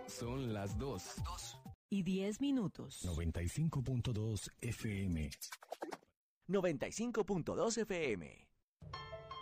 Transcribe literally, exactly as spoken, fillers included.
Son las dos. Y diez minutos. noventa y cinco punto dos F M. noventa y cinco punto dos F M.